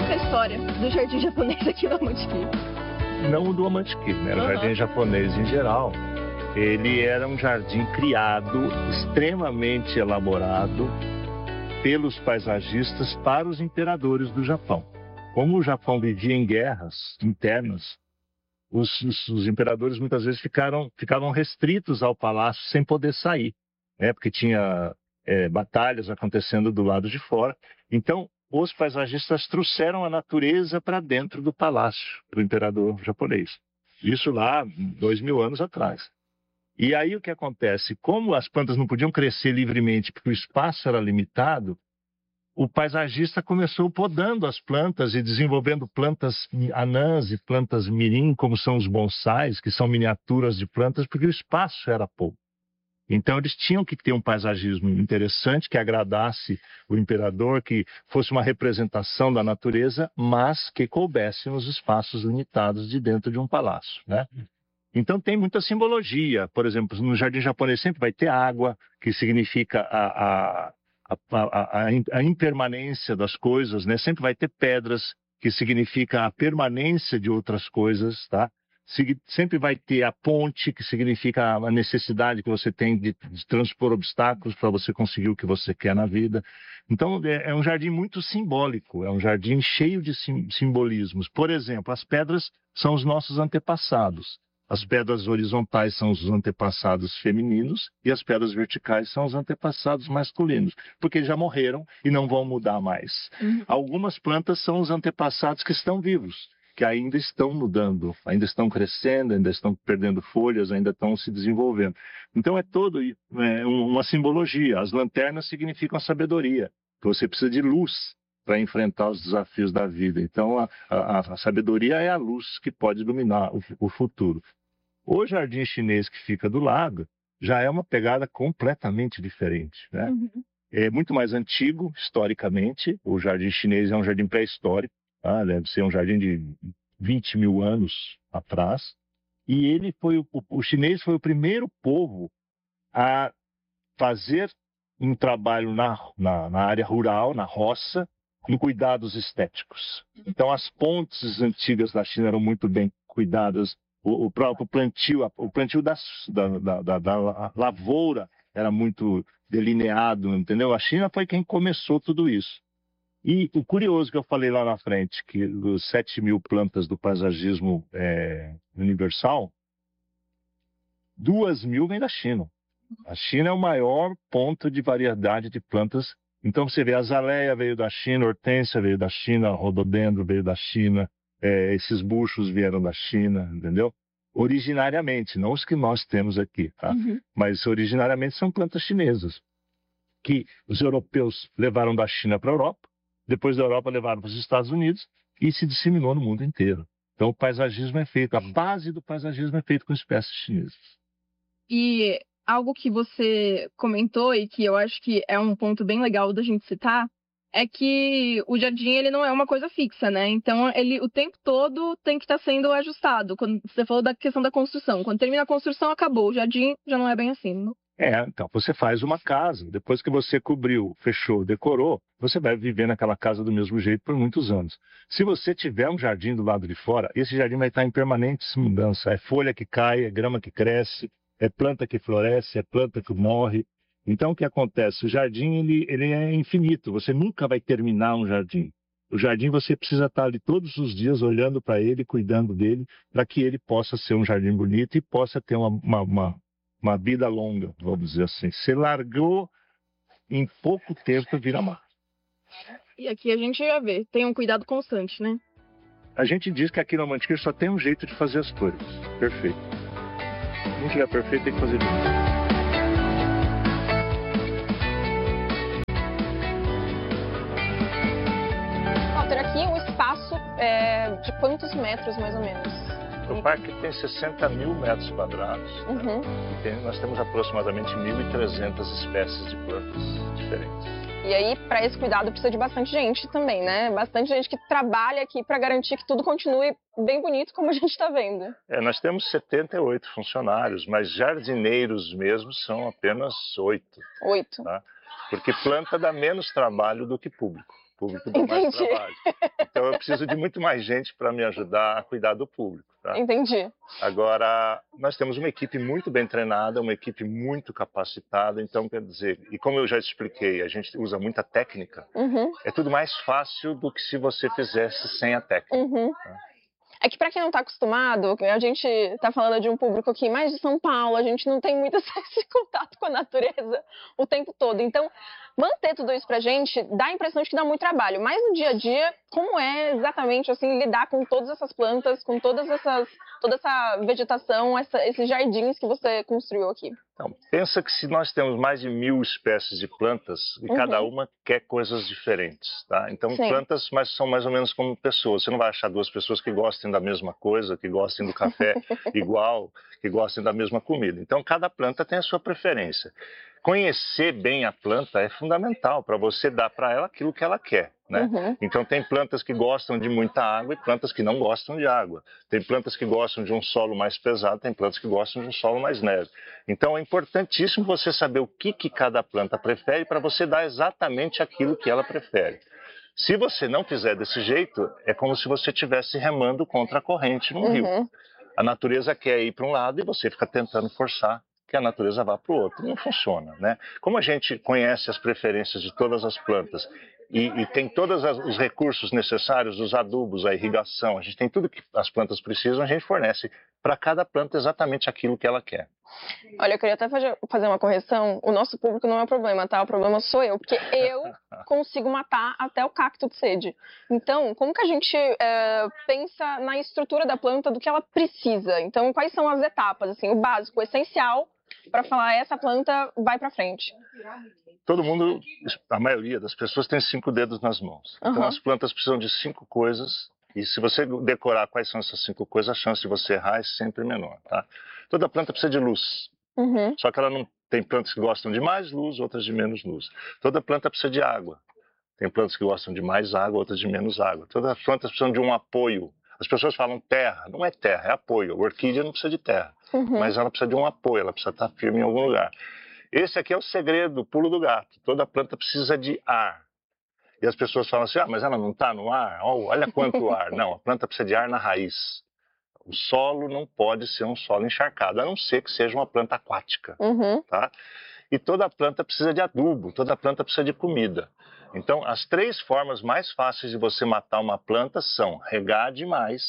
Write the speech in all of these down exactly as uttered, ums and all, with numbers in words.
que é a história do jardim japonês aqui no Mantiqueira? Não o do Mantiqueira, né? O Uhum. jardim japonês em geral, ele era um jardim criado, extremamente elaborado pelos paisagistas para os imperadores do Japão. Como o Japão vivia em guerras internas, os, os, os imperadores muitas vezes ficaram, ficavam restritos ao palácio sem poder sair, né? Porque tinha é, batalhas acontecendo do lado de fora. Então, os paisagistas trouxeram a natureza para dentro do palácio do imperador japonês. Isso lá, dois mil anos atrás. E aí o que acontece? Como as plantas não podiam crescer livremente porque o espaço era limitado, o paisagista começou podando as plantas e desenvolvendo plantas anãs e plantas mirim, como são os bonsais, que são miniaturas de plantas, porque o espaço era pouco. Então eles tinham que ter um paisagismo interessante, que agradasse o imperador, que fosse uma representação da natureza, mas que coubesse nos espaços limitados de dentro de um palácio, né? Então tem muita simbologia. Por exemplo, no jardim japonês sempre vai ter água, que significa a, a, a, a, a impermanência das coisas, né? Sempre vai ter pedras, que significa a permanência de outras coisas, tá? Sempre vai ter a ponte, que significa a necessidade que você tem de, de transpor obstáculos para você conseguir o que você quer na vida. Então é, é um jardim muito simbólico, é um jardim cheio de sim, simbolismos. Por exemplo, as pedras são os nossos antepassados. As pedras horizontais são os antepassados femininos e as pedras verticais são os antepassados masculinos, porque já morreram e não vão mudar mais. Uhum. Algumas plantas são os antepassados que estão vivos, que ainda estão mudando, ainda estão crescendo, ainda estão perdendo folhas, ainda estão se desenvolvendo. Então é todo é, uma simbologia. As lanternas significam a sabedoria, que você precisa de luz para enfrentar os desafios da vida. Então a, a, a sabedoria é a luz que pode iluminar o, o futuro. O jardim chinês que fica do lado já é uma pegada completamente diferente, né? Uhum. É muito mais antigo, historicamente. O jardim chinês é um jardim pré-histórico, tá? Deve ser um jardim de vinte mil anos atrás. E ele foi o, o chinês foi o primeiro povo a fazer um trabalho na, na, na área rural, na roça, no cuidados estéticos. Então, as pontes antigas da China eram muito bem cuidadas. O, o próprio plantio, o plantio da, da, da, da lavoura era muito delineado, entendeu? A China foi quem começou tudo isso. E o curioso que eu falei lá na frente, que dos sete mil plantas do paisagismo é, universal, duas mil vêm da China. A China é o maior ponto de variedade de plantas. Então você vê, a azaleia veio da China, a hortênsia veio da China, rododendro veio da China, é, esses buchos vieram da China, entendeu? Originariamente, não os que nós temos aqui, tá? Uhum. Mas originariamente são plantas chinesas, que os europeus levaram da China para a Europa, depois da Europa levaram para os Estados Unidos e se disseminou no mundo inteiro. Então o paisagismo é feito, a base do paisagismo é feito com espécies chinesas. E algo que você comentou e que eu acho que é um ponto bem legal da gente citar, é que o jardim ele não é uma coisa fixa, né? Então ele o tempo todo tem que estar sendo ajustado. Quando você falou da questão da construção, quando termina a construção acabou, o jardim já não é bem assim, não? É, então você faz uma casa, depois que você cobriu, fechou, decorou, você vai viver naquela casa do mesmo jeito por muitos anos. Se você tiver um jardim do lado de fora, esse jardim vai estar em permanente mudança. É folha que cai, é grama que cresce, é planta que floresce, é planta que morre. Então, o que acontece? O jardim ele, ele é infinito, você nunca vai terminar um jardim. O jardim você precisa estar ali todos os dias olhando para ele, cuidando dele, para que ele possa ser um jardim bonito e possa ter uma, uma, uma, uma vida longa, vamos dizer assim. Você largou, em pouco tempo vira mato. E aqui a gente já vê, tem um cuidado constante, né? A gente diz que aqui no Mantiqueira só tem um jeito de fazer as coisas. Perfeito. Se não tiver perfeito, tem que fazer bem. Aqui o espaço é de quantos metros, mais ou menos? O parque tem sessenta mil metros quadrados. Uhum. Né? Tem, nós temos aproximadamente mil e trezentas espécies de plantas diferentes. E aí, para esse cuidado, precisa de bastante gente também, né? Bastante gente que trabalha aqui para garantir que tudo continue bem bonito, como a gente está vendo. É, nós temos setenta e oito funcionários, mas jardineiros mesmo são apenas oito. Oito. Tá? Porque planta dá menos trabalho do que público. público dá mais trabalho. Então eu preciso de muito mais gente para me ajudar a cuidar do público. Tá? Entendi. Agora, nós temos uma equipe muito bem treinada, uma equipe muito capacitada, então quer dizer, e como eu já expliquei, a gente usa muita técnica, Uhum. é tudo mais fácil do que se você fizesse sem a técnica. Uhum. Tá? É que para quem não está acostumado, a gente está falando de um público aqui mais de São Paulo, a gente não tem muito esse contato com a natureza o tempo todo. Então, manter tudo isso pra gente dá a impressão de que dá muito trabalho. Mas no dia a dia, como é exatamente assim lidar com todas essas plantas, com todas essas, toda essa vegetação, essa, esses jardins que você construiu aqui? Então, pensa que se nós temos mais de mil espécies de plantas e uhum. cada uma quer coisas diferentes, tá? Então, Sim. plantas mas são mais ou menos como pessoas. Você não vai achar duas pessoas que gostem da mesma coisa, que gostem do café igual, que gostem da mesma comida. Então, cada planta tem a sua preferência. Conhecer bem a planta é fundamental para você dar para ela aquilo que ela quer, né? Uhum. Então tem plantas que gostam de muita água e plantas que não gostam de água. Tem plantas que gostam de um solo mais pesado, tem plantas que gostam de um solo mais leve. Então é importantíssimo você saber o que, que cada planta prefere para você dar exatamente aquilo que ela prefere. Se você não fizer desse jeito, é como se você estivesse remando contra a corrente num uhum. rio. A natureza quer ir para um lado e você fica tentando forçar que a natureza vá para o outro. Não funciona, né? Como a gente conhece as preferências de todas as plantas e, e tem todos os recursos necessários, os adubos, a irrigação, a gente tem tudo que as plantas precisam, a gente fornece para cada planta exatamente aquilo que ela quer. Olha, eu queria até fazer uma correção. O nosso público não é o problema, tá? O problema sou eu, porque eu consigo matar até o cacto de sede. Então, como que a gente é, pensa na estrutura da planta, do que ela precisa? Então, quais são as etapas, assim, o básico, o essencial para falar essa planta vai para frente? Todo mundo, a maioria das pessoas tem cinco dedos nas mãos. Uhum. Então, as plantas precisam de cinco coisas. E se você decorar quais são essas cinco coisas, a chance de você errar é sempre menor, tá? Toda planta precisa de luz. Uhum. Só que ela não tem plantas que gostam de mais luz, outras de menos luz. Toda planta precisa de água. Tem plantas que gostam de mais água, outras de menos água. Todas as plantas precisam de um apoio. As pessoas falam terra. Não é terra, é apoio. A orquídea não precisa de terra. Uhum. Mas ela precisa de um apoio, ela precisa estar firme em algum lugar. Esse aqui é o segredo, o pulo do gato. Toda planta precisa de ar. E as pessoas falam assim, ah, mas ela não está no ar? Oh, olha quanto ar. Não, a planta precisa de ar na raiz. O solo não pode ser um solo encharcado, a não ser que seja uma planta aquática. Uhum. Tá? E toda planta precisa de adubo, toda planta precisa de comida. Então, as três formas mais fáceis de você matar uma planta são regar demais,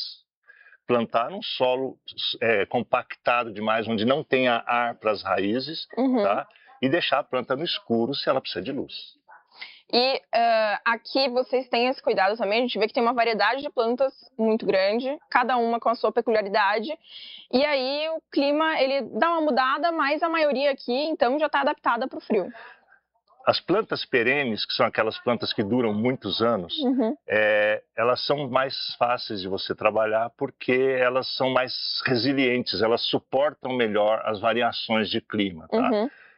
plantar num solo é, compactado demais, onde não tenha ar para as raízes, uhum. tá? E deixar a planta no escuro se ela precisa de luz. E uh, aqui vocês têm esse cuidado também, a gente vê que tem uma variedade de plantas muito grande, cada uma com a sua peculiaridade, e aí o clima ele dá uma mudada, mas a maioria aqui então já está adaptada para o frio. As plantas perenes, que são aquelas plantas que duram muitos anos, uhum. é, elas são mais fáceis de você trabalhar porque elas são mais resilientes, elas suportam melhor as variações de clima, tá? Uhum.